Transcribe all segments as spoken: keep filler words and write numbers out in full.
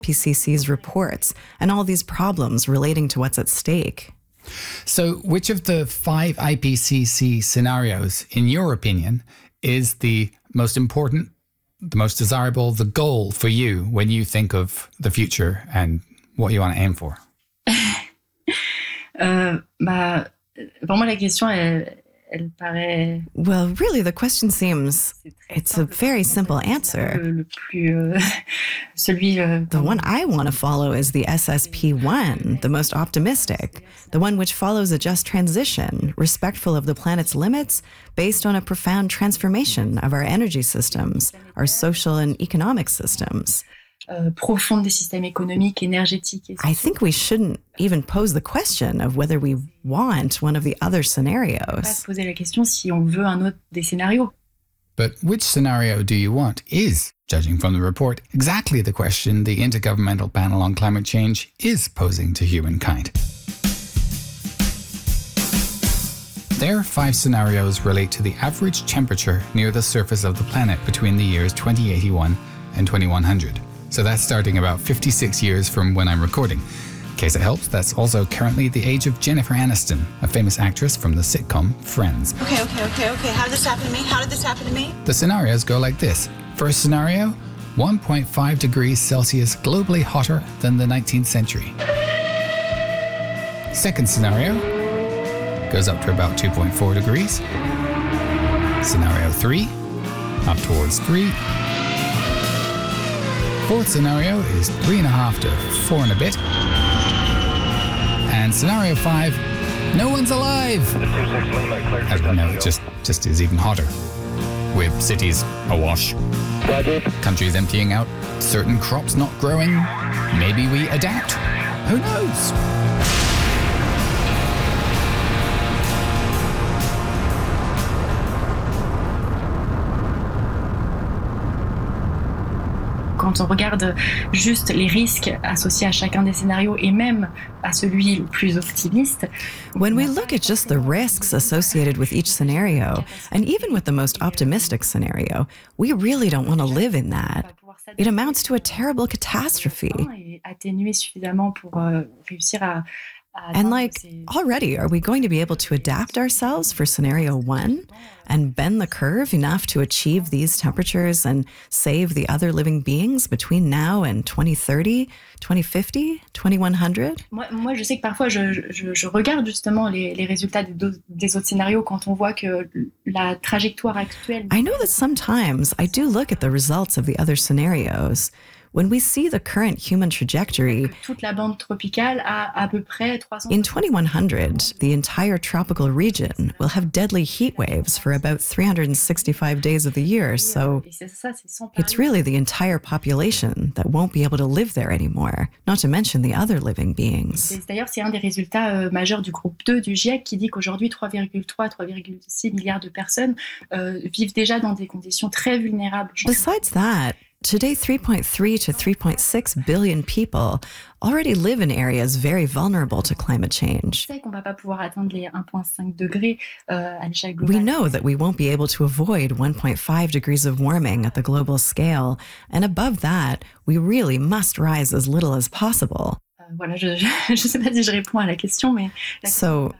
P C C's reports and all these problems relating to what's at stake. So which of the five I P C C scenarios, in your opinion, is the most important, the most desirable, the goal for you when you think of the future and what you want to aim for? euh, bah, pour moi, la question, elle, elle paraît... Well, really, the question seems it's a very simple answer. Le, le plus, euh, celui, euh, the one I want to follow is the S S P one, the most optimistic, the one which follows a just transition, respectful of the planet's limits, based on a profound transformation of our energy systems, our social and economic systems. Euh, profonde des systèmes économiques, énergétiques. Et I think we shouldn't even pose the question of whether we want one of the other scenarios. Pas se poser la question si on veut un autre des scénarios. But which scenario do you want is, judging from the report, exactly the question the Intergovernmental Panel on Climate Change is posing to humankind. Their five scenarios relate to the average temperature near the surface of the planet between the years twenty eighty-one and twenty-one hundred. So that's starting about fifty-six years from when I'm recording. In case it helps, that's also currently the age of Jennifer Aniston, a famous actress from the sitcom Friends. Okay, okay, okay, okay. How did this happen to me? How did this happen to me? The scenarios go like this. First scenario, one point five degrees Celsius globally hotter than the nineteenth century. Second scenario goes up to about two point four degrees. Scenario three, up towards three. Fourth scenario is three and a half to four and a bit. And scenario five, no one's alive. As we know, it just, just is even hotter. With cities awash, countries emptying out, certain crops not growing. Maybe we adapt. Who knows? Quand on regarde juste les risques associés à chacun des scénarios et même à celui le plus optimiste. When we look at just the risks associated with each scenario, and even with the most optimistic scenario, we really don't want to live in that. It amounts to a terrible catastrophe. Atténuer suffisamment pour euh, réussir à And like, already, are we going to be able to adapt ourselves for scenario one and bend the curve enough to achieve these temperatures and save the other living beings between now and twenty thirty, twenty fifty, twenty-one hundred? Moi, moi, je sais que parfois, je, je, je regarde justement les, les résultats des, do, des autres scénarios quand on voit que la trajectoire actuelle... I know that sometimes I do look at the results of the other scenarios. When we see the current human trajectory, toute la bande tropicale a à peu près three hundred. In twenty-one hundred, the entire tropical region will have deadly heat waves for about three hundred sixty-five days of the year. So it's really the entire population that won't be able to live there anymore, not to mention the other living beings. D'ailleurs, c'est un des résultats euh, majeurs du groupe deux du GIEC qui dit qu'aujourd'hui, three virgule three, three virgule six milliards de personnes euh, vivent déjà dans des conditions très vulnérables. Besides that, today, three point three to three point six billion people already live in areas very vulnerable to climate change. On va pas pouvoir atteindre les one point five degrés euh, à l'échelle globale. We know that we won't be able to avoid one point five degrees of warming at the global scale, and above that, we really must rise as little as possible. Euh, voilà, je je sais pas si je réponds à la question, mais so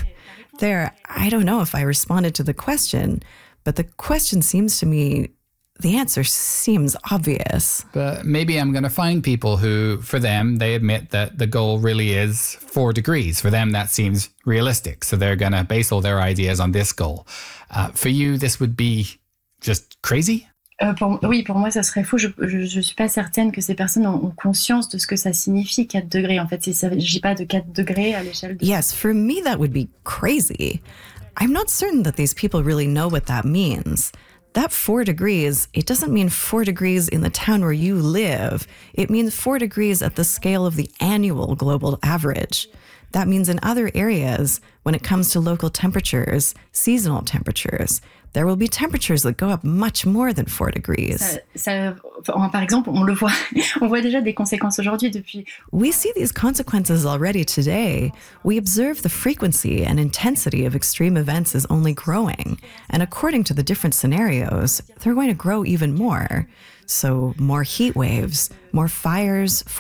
there, I don't know if I responded to the question, but the question seems to me. The answer seems obvious. But maybe I'm going to find people who, for them, they admit that the goal really is four degrees. For them, that seems realistic. So they're going to base all their ideas on this goal. Uh, for you, this would be just crazy? Euh, pour, oui, pour moi, ça serait faux. Je ne suis pas certaine que ces personnes ont, ont conscience de ce que ça signifie, four degrés. En fait, il ne s'agit pas de four degrés à l'échelle de... Yes, for me, that would be crazy. I'm not certain that these people really know what that means. That four degrees, it doesn't mean four degrees in the town where you live. It means four degrees at the scale of the annual global average. That means in other areas, when it comes to local temperatures, seasonal temperatures, there will be temperatures that go up much more than four degrees. Ça, ça, par exemple, on le voit, on voit déjà des conséquences aujourd'hui depuis. We see these consequences already today. We observe the frequency and intensity of extreme events is only growing. And according to the different scenarios, they're going to grow even more. So more heat waves, more fires,